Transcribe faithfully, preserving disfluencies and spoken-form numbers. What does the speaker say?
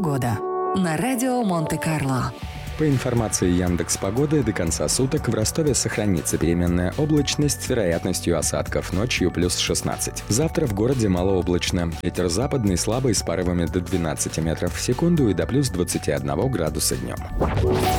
Погода на радио Монте-Карло. По информации Яндекс.Погоды, до конца суток в Ростове сохранится переменная облачность с вероятностью осадков, ночью плюс шестнадцать. Завтра в городе малооблачно. Ветер западный слабый с порывами до двенадцати метров в секунду и до плюс двадцати одного градуса днем.